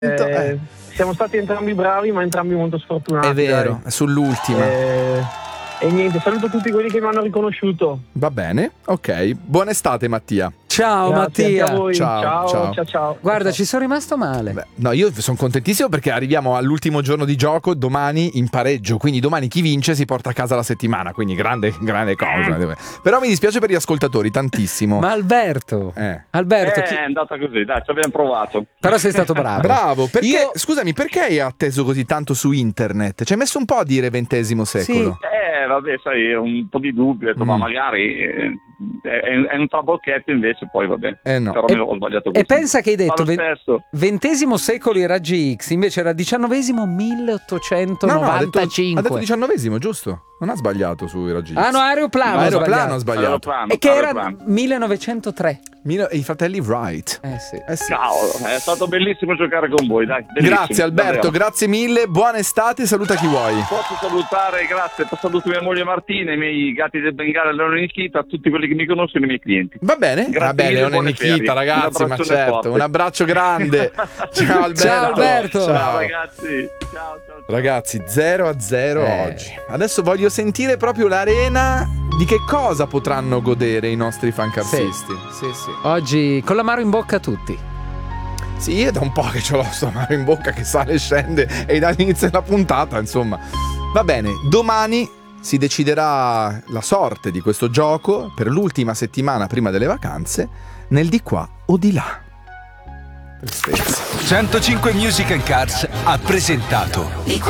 Siamo stati entrambi bravi, ma entrambi molto sfortunati. È vero, sull'ultima. E niente, saluto tutti quelli che mi hanno riconosciuto. Va bene, ok. Buona estate, Mattia. Ciao. Grazie Mattia. anche a voi. Ciao. Ciao. Guarda, ci sono rimasto male. Beh, no, io sono contentissimo perché arriviamo all'ultimo giorno di gioco, domani in pareggio, quindi domani chi vince si porta a casa la settimana, quindi grande cosa. Però mi dispiace per gli ascoltatori, tantissimo. Ma Alberto, è andata così, dai, ci abbiamo provato. Però sei stato bravo. Bravo, perché, scusami, perché hai atteso così tanto su internet? Ci hai messo un po' a dire XX secolo. Sì. Vabbè, sai, un po' di dubbio, ho detto, ma magari è un trabocchetto, invece poi vabbè. No. Però me l'ho sbagliato così. E pensa che hai detto XX secolo i raggi X, invece era XIX 1895. Ha detto XIX, giusto? Non ha sbagliato sui raggi X. Ah no, aeroplano ha sbagliato. E che era 1903. I fratelli Wright. Sì. Cavolo, è stato bellissimo giocare con voi, dai. Grazie Alberto, davvero. Grazie mille, buona estate, saluta chi vuoi. Posso salutare, grazie, saluto mia moglie Martina, i miei gatti del Bengala e Leone Nikita, tutti quelli che mi conoscono e i miei clienti. Va bene? Grazie Leone Nikita, ragazzi, ma certo, un abbraccio grande. Ciao Alberto. Ciao Alberto. Ciao ragazzi. Ciao. Ragazzi, 0-0 oggi. Adesso voglio sentire proprio l'arena. Di che cosa potranno godere i nostri fancarsisti? Sì. Oggi con l'amaro in bocca tutti. Sì, è da un po' che ce l'ho sto amaro in bocca che sale e scende e dall'inizio della puntata, insomma. Va bene, domani si deciderà la sorte di questo gioco per l'ultima settimana prima delle vacanze nel di qua o di là. 105 Music and Cars ha presentato Di qua